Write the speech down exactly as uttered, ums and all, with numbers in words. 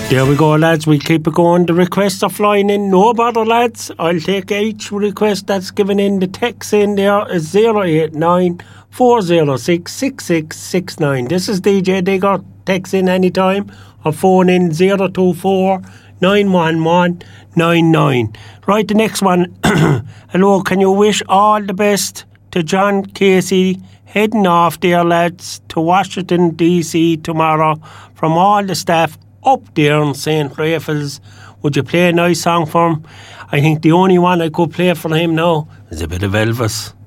There we go, lads. We keep it going. The requests are flying in. No bother, lads. I'll take each request that's given in. The text in there is zero eight nine four zero six six six six nine. This is D J Digger. Text in anytime or phone in zero two four nine one one nine nine. Right, the next one. Hello, can you wish all the best to John Casey heading off there, lads, to Washington D C tomorrow from all the staff up there in Saint Raphael's. Would you play a nice song for him? I think the only one I could play for him now is a bit of Elvis.